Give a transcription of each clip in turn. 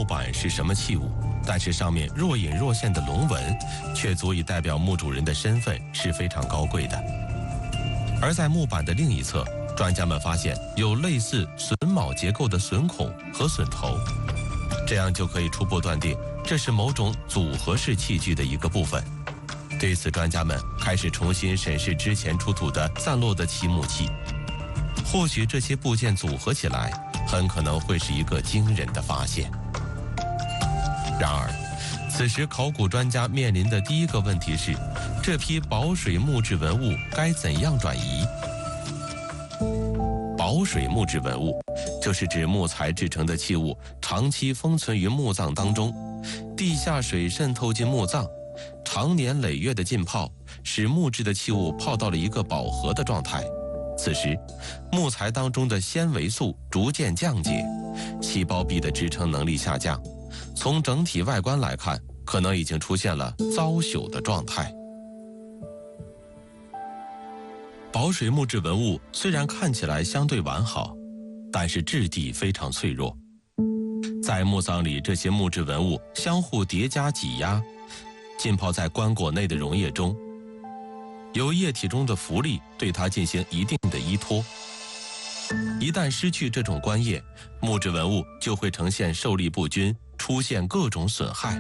板是什么器物，但是上面若隐若现的龙纹却足以代表墓主人的身份是非常高贵的。而在木板的另一侧，专家们发现有类似榫卯结构的榫孔和榫头，这样就可以初步断定这是某种组合式器具的一个部分。对此，专家们开始重新审视之前出土的散落的漆木器，或许这些部件组合起来，很可能会是一个惊人的发现。然而，此时考古专家面临的第一个问题是，这批保水木质文物该怎样转移？保水木质文物就是指木材制成的器物长期封存于墓葬当中，地下水渗透进墓葬，长年累月的浸泡使木质的器物泡到了一个饱和的状态。此时，木材当中的纤维素逐渐降解，细胞壁的支撑能力下降，从整体外观来看，可能已经出现了遭朽的状态。保水木质文物虽然看起来相对完好，但是质地非常脆弱。在墓葬里，这些木质文物相互叠加挤压，浸泡在棺椁内的溶液中，由液体中的浮力对它进行一定的依托。一旦失去这种棺液，木质文物就会呈现受力不均，出现各种损害。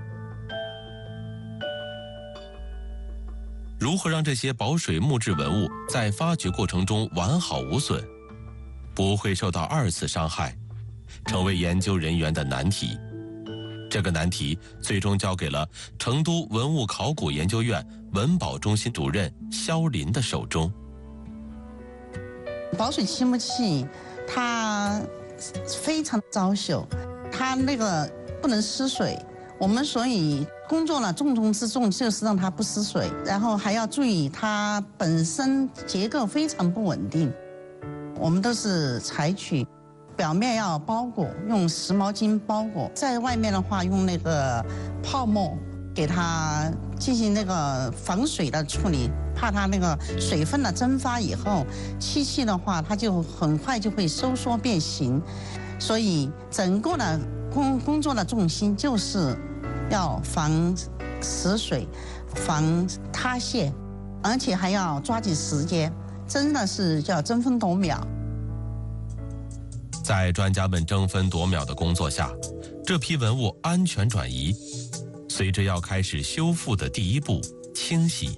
如何让这些保水木质文物在发掘过程中完好无损，不会受到二次伤害，成为研究人员的难题。这个难题最终交给了成都文物考古研究院文保中心主任肖林的手中。 保水漆木器它非常遭朽，它那个不能失水，我们所以工作呢重中之重就是让它不失水，然后还要注意它本身结构非常不稳定，我们都是采取表面要包裹，用湿毛巾包裹，在外面的话用那个泡沫给它进行那个防水的处理，怕它那个水分的蒸发以后，漆器的话它就很快就会收缩变形，所以整个的工作的重心就是要防死水、防塌陷，而且还要抓紧时间，真的是叫争分夺秒。 在专家们争分夺秒的工作下，这批文物安全转移，随着要开始修复的第一步清洗。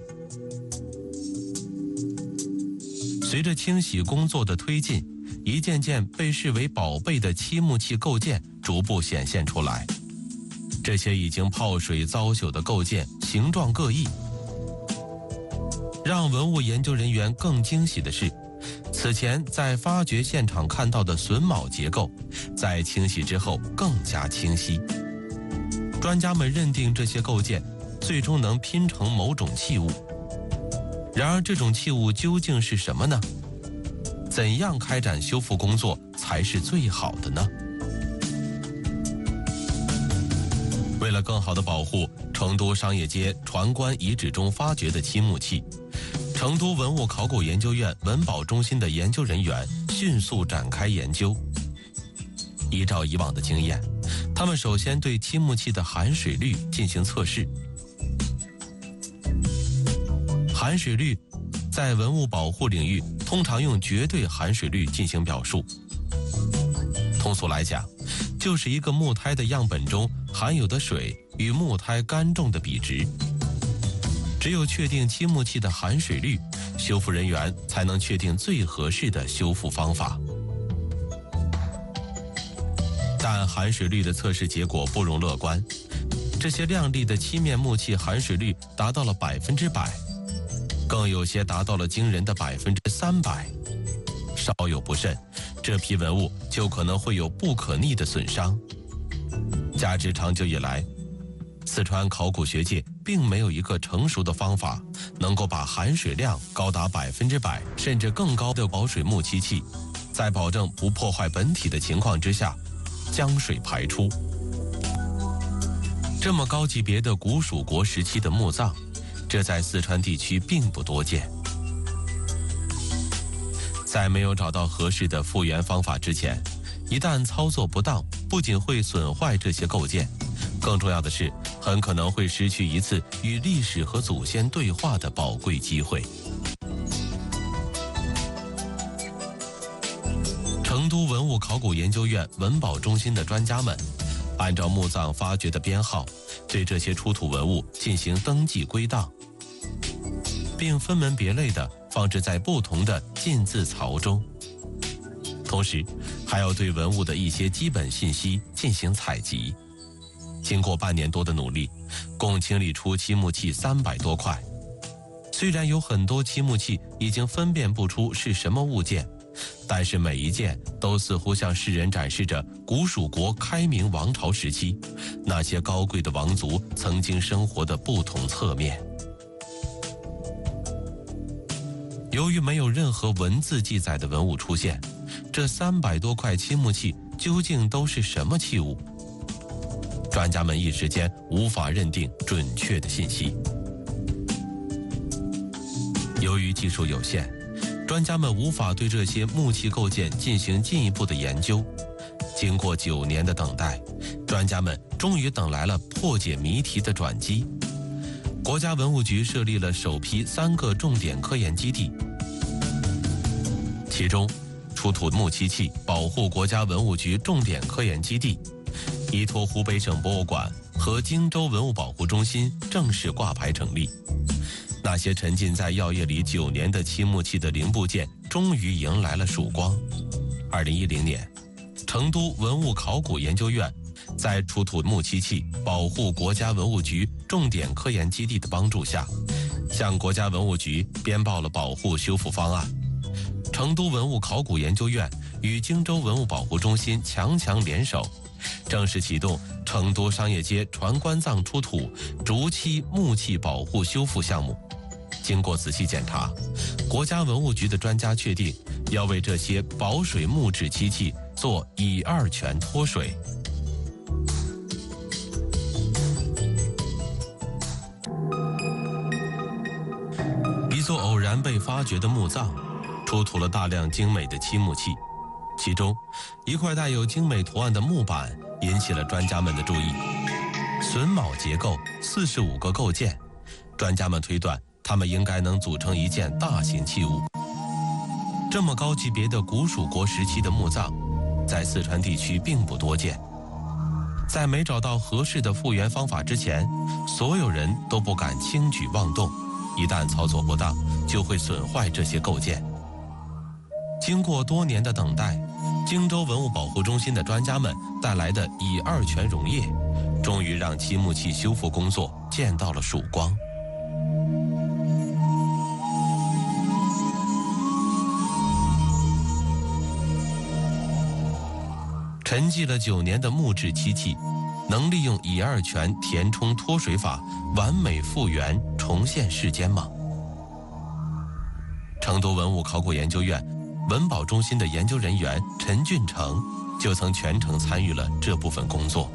随着清洗工作的推进，一件件被视为宝贝的漆木器构件逐步显现出来。这些已经泡水遭朽的构件形状各异。让文物研究人员更惊喜的是，此前在发掘现场看到的榫卯结构，在清洗之后更加清晰。专家们认定这些构件最终能拼成某种器物。然而这种器物究竟是什么呢？怎样开展修复工作才是最好的呢？为了更好地保护成都商业街船棺遗址中发掘的漆木器，成都文物考古研究院文保中心的研究人员迅速展开研究。依照以往的经验，他们首先对漆木器的含水率进行测试。含水率在文物保护领域通常用绝对含水率进行表述。通俗来讲，就是一个木胎的样本中含有的水与木胎干重的比值。只有确定漆木器的含水率，修复人员才能确定最合适的修复方法。但含水率的测试结果不容乐观，这些亮丽的漆面木器含水率达到了100%，更有些达到了惊人的300%。稍有不慎，这批文物就可能会有不可逆的损伤。加之长久以来，四川考古学界并没有一个成熟的方法，能够把含水量高达100%甚至更高的保水木漆器，在保证不破坏本体的情况之下，将水排出。这么高级别的古蜀国时期的墓葬，这在四川地区并不多见。在没有找到合适的复原方法之前，一旦操作不当， 不仅会损坏这些构件，更重要的是，很可能会失去一次与历史和祖先对话的宝贵机会。成都文物考古研究院文保中心的专家们，按照墓葬发掘的编号，对这些出土文物进行登记归档，并分门别类地放置在不同的进字槽中。同时，还要对文物的一些基本信息进行采集。经过半年多的努力，共清理出漆木器300多块。虽然有很多漆木器已经分辨不出是什么物件，但是每一件都似乎向世人展示着古蜀国开明王朝时期那些高贵的王族曾经生活的不同侧面。由于没有任何文字记载的文物出现，这300多块漆木器究竟都是什么器物？专家们一时间无法认定准确的信息。由于技术有限，专家们无法对这些木器构件进行进一步的研究。经过9年的等待，专家们终于等来了破解谜题的转机。国家文物局设立了首批3个重点科研基地，其中出土木漆器保护国家文物局重点科研基地依托湖北省博物馆和荆州文物保护中心正式挂牌成立。那些沉浸在药业里9年的漆木器的零部件终于迎来了曙光。2010年，成都文物考古研究院在出土木漆器保护国家文物局重点科研基地的帮助下，向国家文物局编报了保护修复方案。成都文物考古研究院与荆州文物保护中心强联手，正式启动成都商业街传官葬出土竹漆木器保护修复项目。经过仔细检查，国家文物局的专家确定要为这些保水木质漆器做乙二醛脱水。一座偶然被发掘的墓葬出土了大量精美的漆木器，其中一块带有精美图案的木板引起了专家们的注意。榫卯结构，45个构件，专家们推断它们应该能组成一件大型器物。这么高级别的古蜀国时期的墓葬，在四川地区并不多见。在没找到合适的复原方法之前，所有人都不敢轻举妄动，一旦操作不当，就会损坏这些构件。经过多年的等待，荆州文物保护中心的专家们带来的乙二醛溶液，终于让漆木器修复工作见到了曙光。沉寂了9年的木质漆器，能利用乙二醛填充脱水法完美复原重现世间吗？成都文物考古研究院文保中心的研究人员陈俊成就曾全程参与了这部分工作。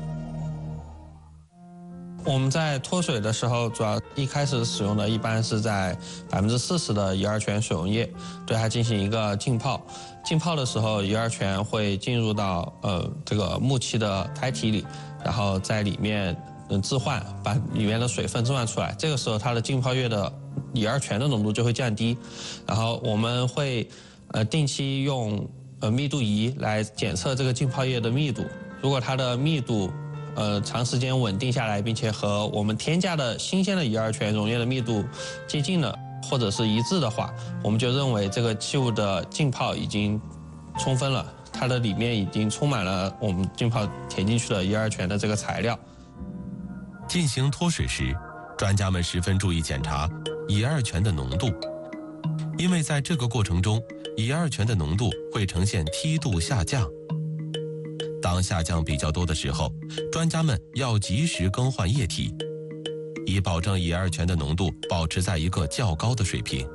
我们在脱水的时候，主要一开始使用的一般是在40%的乙二醛水溶液，对它进行一个浸泡。浸泡的时候，乙二醛会进入到这个木器的胎体里，然后在里面置换，把里面的水分置换出来。这个时候，它的浸泡液的乙二醛的浓度就会降低。然后我们会定期用密度仪来检测这个浸泡液的密度。如果它的密度长时间稳定下来，并且和我们添加的新鲜的乙二醛溶液的密度接近了，或者是一致的话，我们就认为这个器物的浸泡已经充分了，它的里面已经充满了我们浸泡填进去的乙二醛的这个材料。 进行脱水时，专家们十分注意检查乙二醛的浓度，因为在这个过程中，乙二醛的浓度会呈现梯度下降。当下降比较多的时候，专家们要及时更换液体，以保证乙二醛的浓度保持在一个较高的水平。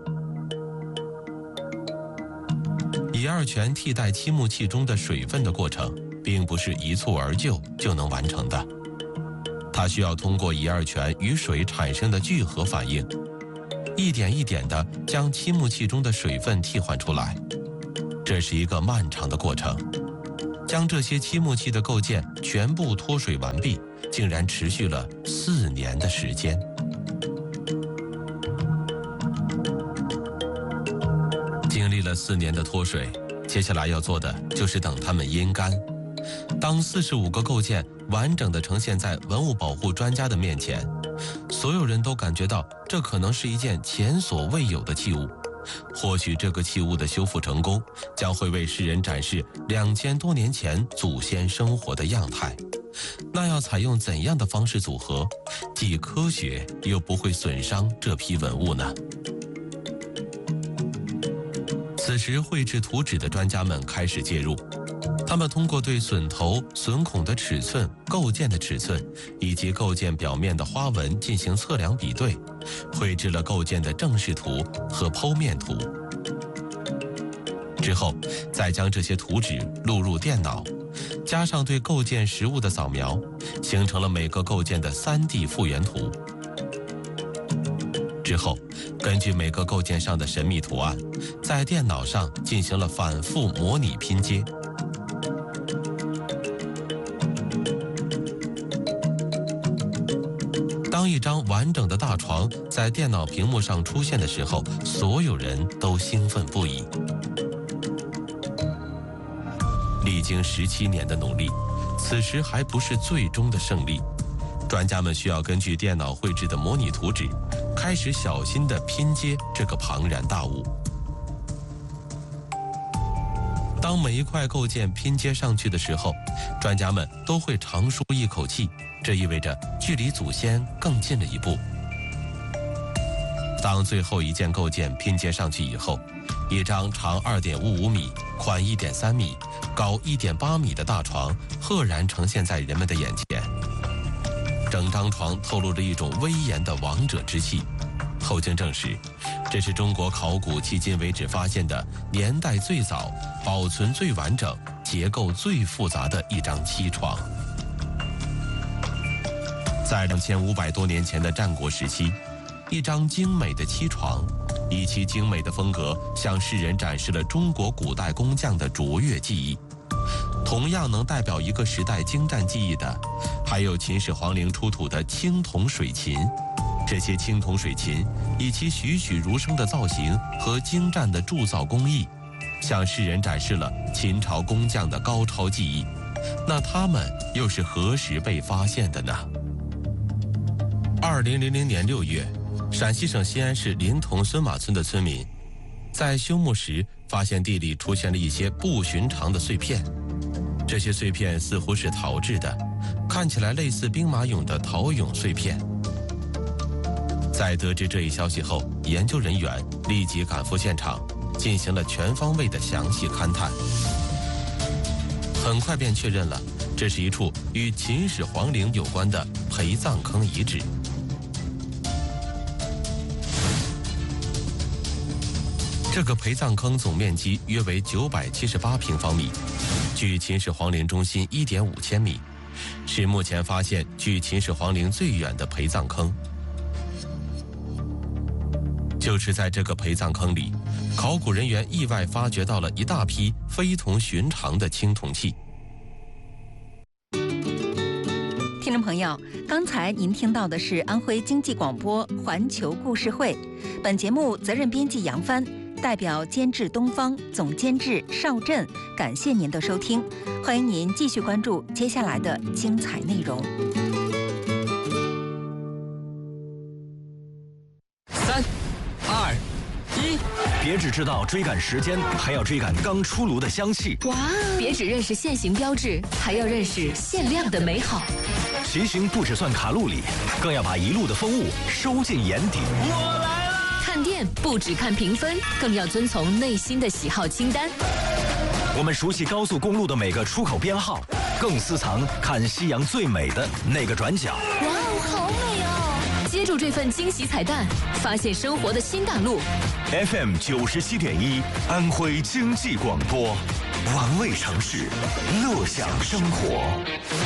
乙二醛替代漆木器中的水分的过程，并不是一蹴而就就能完成的，它需要通过乙二醛与水产生的聚合反应，一点一点地将漆木器中的水分替换出来，这是一个漫长的过程。 将这些漆木器的构建全部脱水完毕，竟然持续了4年的时间。经历了4年的脱水，接下来要做的就是等它们阴干。当45个构件完整地呈现在文物保护专家的面前，所有人都感觉到这可能是一件前所未有的器物。或许这个器物的修复成功，将会为世人展示2000多年前祖先生活的样态。那要采用怎样的方式组合，既科学又不会损伤这批文物呢？此时绘制图纸的专家们开始介入，他们通过对榫头、榫孔的尺寸、构件的尺寸以及构件表面的花纹进行测量比对，绘制了构件的正视图和剖面图。之后，再将这些图纸录入电脑，加上对构件实物的扫描，形成了每个构件的3D 复原图。之后，根据每个构件上的神秘图案，在电脑上进行了反复模拟拼接。当一张完整的大床在电脑屏幕上出现的时候，所有人都兴奋不已。历经17年的努力，此时还不是最终的胜利。专家们需要根据电脑绘制的模拟图纸，开始小心地拼接这个庞然大物。当每一块构件拼接上去的时候，专家们都会长舒一口气，这意味着距离祖先更近了一步。当最后一件构件拼接上去以后，一张长2.55米、宽1.3米、高1.8米的大床赫然呈现在人们的眼前。整张床透露着一种威严的王者之气。后经证实，这是中国考古迄今为止发现的年代最早、保存最完整、结构最复杂的一张漆床。在2500多年前的战国时期，一张精美的漆床，以其精美的风格向世人展示了中国古代工匠的卓越技艺。同样能代表一个时代精湛技艺的，还有秦始皇陵出土的青铜水琴。这些青铜水琴以其栩栩如生的造型和精湛的铸造工艺，向世人展示了秦朝工匠的高超技艺。那他们又是何时被发现的呢？2000年6月，陕西省西安市临潼孙马村的村民在休墓时发现地里出现了一些不寻常的碎片。这些碎片似乎是陶制的，看起来类似兵马俑的陶俑碎片。在得知这一消息后，研究人员立即赶赴现场，进行了全方位的详细勘探。很快便确认了，这是一处与秦始皇陵有关的陪葬坑遗址。这个陪葬坑总面积约为978平方米，距秦始皇陵中心1.5千米，是目前发现距秦始皇陵最远的陪葬坑。就是在这个陪葬坑里，考古人员意外发掘到了一大批非同寻常的青铜器。 听众朋友，刚才您听到的是安徽经济广播环球故事会，本节目责任编辑杨帆，代表监制东方，总监制邵振，感谢您的收听，欢迎您继续关注接下来的精彩内容。 3、2、1，别只知道追赶时间，还要追赶刚出炉的香气。 哇！别只认识现行标志，还要认识限量的美好。 骑行不只算卡路里，更要把一路的风物收进眼底。我来了！ 看店不只看评分，更要遵从内心的喜好清单。 我们熟悉高速公路的每个出口编号，更私藏看夕阳最美的那个转角。 哇哦，好美哦！接住这份惊喜彩蛋，发现生活的新大陆。 FM 97.1，安徽经济广播，玩味城市，乐享生活。